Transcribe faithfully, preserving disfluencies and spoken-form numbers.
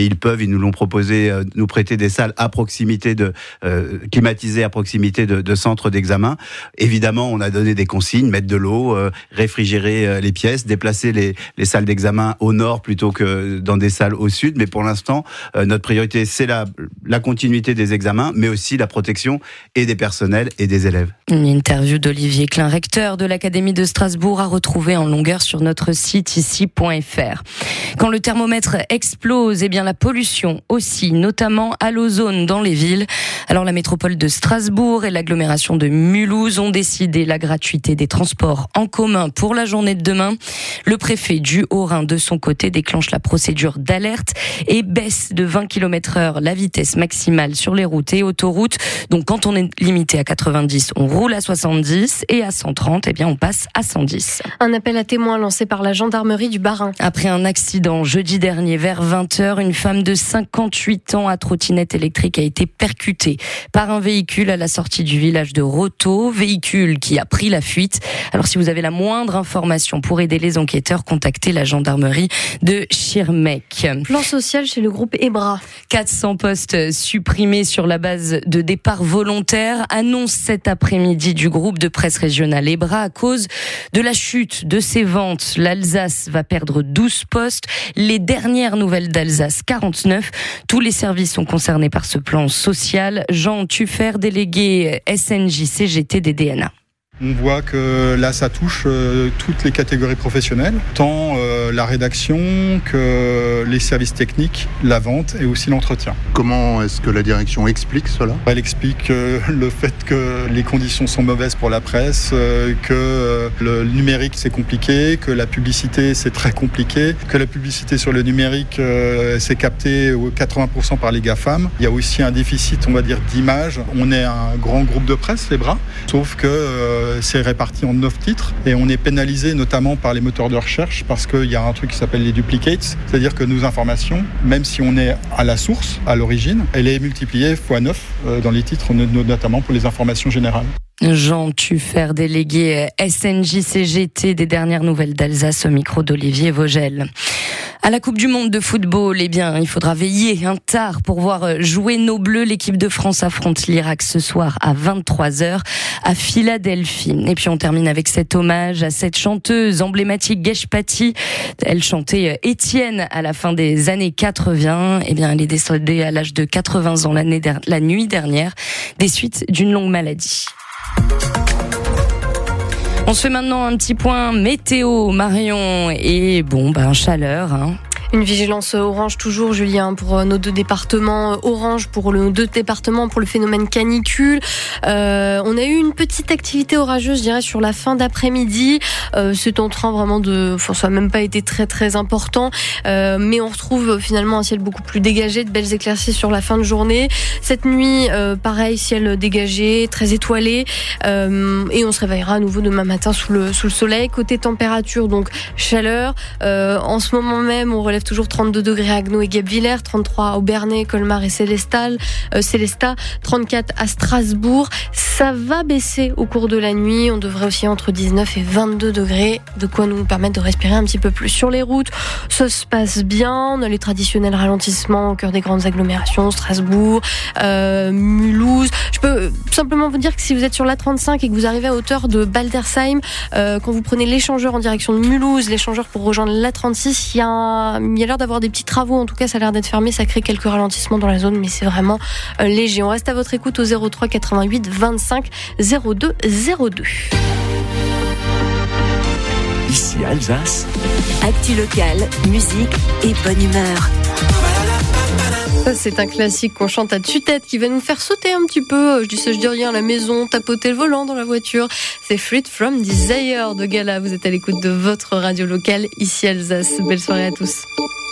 ils peuvent, ils nous l'ont proposé, euh, nous prêter des salles à proximité de euh, climatisées à proximité de, de centres d'examen. Évidemment, on a donné des consignes, mettre de l'eau, euh, réfrigérer euh, les pièces, déplacer les, les salles d'examen au nord plutôt que dans des salles au sud. Mais pour l'instant, euh, notre priorité, c'est la, la continuité des examens, mais aussi la protection et des personnels et des élèves. Une interview d'Olivier Klein, recteur de l'Académie de Strasbourg, à retrouver en longueur sur notre site ici point f r. Quand le thermomètre explose, eh bien la pollution aussi, notamment à l'ozone dans les villes. Alors la métropole de Strasbourg et l'agglomération de Mulhouse ont décidé la gratuité des transports en commun pour la journée de demain. Le préfet du Haut-Rhin, de son côté, déclenche la procédure d'alerte et baisse de vingt kilomètres heure la vitesse maximale sur les routes et autoroutes. Donc quand on est limité à quatre-vingt-dix, on roule à soixante-dix et à cent trente, eh bien on passe à cent dix. Un appel à témoins lancé par la gendarmerie du Bas-Rhin. Après un accident jeudi dernier vers vingt heures, une femme de cinquante-huit ans à trottinette électrique a été percutée par un véhicule à la sortie du village de Roto, véhicule qui a pris la fuite. Alors si vous avez la moindre information pour aider les enquêteurs, contactez la gendarmerie de Schirmeck. Plan social chez le groupe Ebra. quatre cents postes supprimés sur la base de départ volontaire, annonce cet après-midi du groupe de presse régional Ebra à cause de la chute de ses ventes. L'Alsace va perdre douze postes, les dernières nouvelles d'Alsace quarante-neuf. Tous les services sont concernés par ce plan social. Jean Tuffer, délégué S N J C G T des D N A. On voit que là, ça touche euh, toutes les catégories professionnelles, tant euh, la rédaction que les services techniques, la vente et aussi l'entretien. Comment est-ce que la direction explique cela ? Elle explique euh, le fait que les conditions sont mauvaises pour la presse, euh, que euh, le numérique c'est compliqué, que la publicité c'est très compliqué, que la publicité sur le numérique euh, c'est capté quatre-vingts pour cent par les GAFAM. Il y a aussi un déficit, on va dire, d'image. On est un grand groupe de presse, les bras, sauf que euh, c'est réparti en neuf titres et on est pénalisé notamment par les moteurs de recherche parce qu'il y a un truc qui s'appelle les duplicates, c'est-à-dire que nos informations, même si on est à la source, à l'origine, elle est multipliée fois neuf dans les titres, notamment pour les informations générales. Jean Tuffer, délégué S N J C G T des dernières nouvelles d'Alsace, au micro d'Olivier Vogel. À la Coupe du Monde de football, eh bien, il faudra veiller un tard pour voir jouer nos Bleus. L'équipe de France affronte l'Irak ce soir à vingt-trois heures à Philadelphie. Et puis on termine avec cet hommage à cette chanteuse emblématique Gesh Patti. Elle chantait Étienne à la fin des années quatre-vingts. Eh bien, elle est décédée à l'âge de quatre-vingts ans l'année der- la nuit dernière des suites d'une longue maladie. On se fait maintenant un petit point météo, Marion, et bon, ben, chaleur, hein. Une vigilance orange toujours, Julien, pour nos deux départements. Orange pour nos deux départements pour le phénomène canicule. Euh, on a eu une petite activité orageuse, je dirais, sur la fin d'après-midi. Euh, c'est en train vraiment de... Enfin, ça n'a même pas été très très important. Euh, mais on retrouve finalement un ciel beaucoup plus dégagé, de belles éclaircies sur la fin de journée. Cette nuit, euh, pareil, ciel dégagé, très étoilé. Euh, et on se réveillera à nouveau demain matin sous le, sous le soleil. Côté température, donc chaleur. Euh, en ce moment même, on relève toujours trente-deux degrés à Agno et Guebwiller, trente-trois au Bernay, Colmar et Célestal, euh, Célestat, trente-quatre à Strasbourg. Ça va baisser au cours de la nuit. On devrait aussi entre dix-neuf et vingt-deux degrés, de quoi nous permettre de respirer un petit peu plus. Sur les routes, ça se passe bien. On a les traditionnels ralentissements au cœur des grandes agglomérations, Strasbourg, euh, Mulhouse. Je peux simplement vous dire que si vous êtes sur l'A trente-cinq et que vous arrivez à hauteur de Baldersheim, euh, quand vous prenez l'échangeur en direction de Mulhouse, l'échangeur pour rejoindre l'A trente-six, il y a un Il y a l'air d'avoir des petits travaux, en tout cas ça a l'air d'être fermé, ça crée quelques ralentissements dans la zone, mais c'est vraiment euh, léger. On reste à votre écoute au zéro trois quatre-vingt-huit vingt-cinq zéro deux zéro deux. Ici Alsace. Actu locale, musique et bonne humeur. Ça, c'est un classique qu'on chante à tue-tête qui va nous faire sauter un petit peu. Je dis ça, je dis rien à la maison, tapoter le volant dans la voiture. C'est Freed from Desire de Gala. Vous êtes à l'écoute de votre radio locale, ici Alsace. Belle soirée à tous.